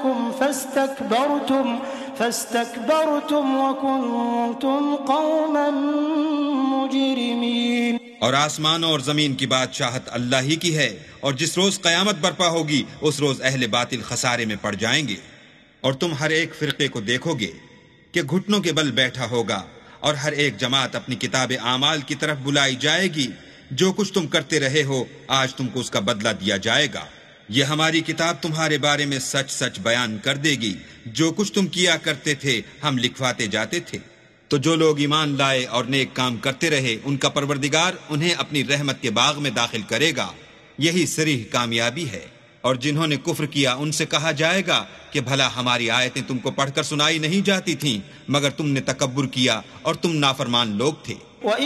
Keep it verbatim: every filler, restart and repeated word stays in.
लकुम फस्तकबरतुम फस्तकबरतुम वकुंतुम कौमन मुजरिमीन। और आसमानों और जमीन की बादशाहत अल्लाह ही की है, और जिस रोज कयामत बर्पा होगी उस रोज अहले बातिल खसारे में पड़ जाएंगे। और तुम हर एक फिरके को देखोगे कि घुटनों के बल बैठा होगा, और हर एक जमात अपनी किताब आमाल की तरफ बुलाई जाएगी। जो कुछ तुम करते रहे हो आज तुमको उसका बदला दिया जाएगा। यह हमारी किताब तुम्हारे बारे में सच सच बयान कर देगी। जो कुछ तुम किया करते थे हम लिखवाते जाते थे। तो जो लोग ईमान लाए और नेक काम करते रहे उनका परवरदिगार उन्हें अपनी रहमत के बाग में दाखिल करेगा। यही सरीह कामयाबी है। और जिन्होंने कुफ्र किया उनसे कहा जाएगा कि भला हमारी आयतें तुमको पढ़कर सुनाई नहीं जाती थीं, मगर तुमने तकब्बुर किया और तुम नाफरमान लोग थे।